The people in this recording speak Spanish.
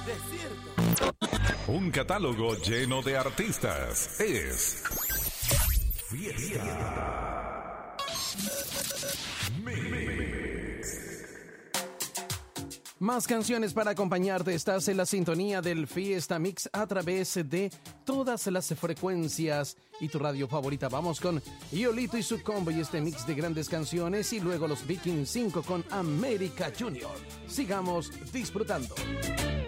Desierto. Un catálogo lleno de artistas. Es Fiesta Mix. Más canciones para acompañarte. Estás en la sintonía del Fiesta Mix a través de todas las frecuencias y tu radio favorita. Vamos con Yolito y su combo y este mix de grandes canciones, y luego los Vikings 5 con América Junior. Sigamos disfrutando.